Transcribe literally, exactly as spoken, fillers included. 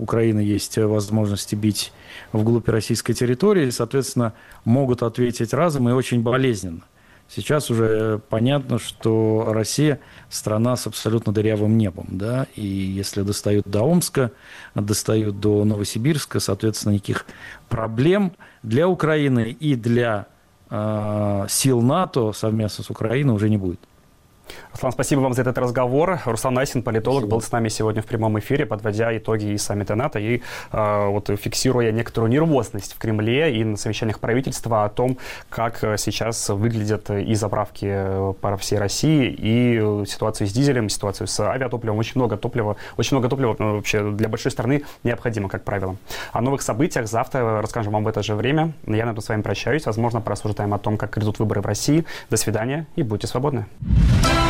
Украины есть возможности бить вглубь российской территории, соответственно, могут ответить разом и очень болезненно. Сейчас уже понятно, что Россия – страна с абсолютно дырявым небом, да, и если достают до Омска, достают до Новосибирска, соответственно, никаких проблем для Украины и для э, сил НАТО совместно с Украиной уже не будет. Руслан, спасибо вам за этот разговор. Руслан Асин, политолог, спасибо. Был с нами сегодня в прямом эфире, подводя итоги и саммита НАТО, и э, вот, фиксируя некоторую нервозность в Кремле и на совещаниях правительства о том, как сейчас выглядят и заправки по всей России, и ситуацию с дизелем, ситуацию с авиатопливом. Очень много топлива, очень много топлива вообще для большой страны необходимо, как правило. О новых событиях завтра расскажем вам в это же время. Я на этом с вами прощаюсь. Возможно, порассуждаем о том, как идут выборы в России. До свидания и будьте свободны.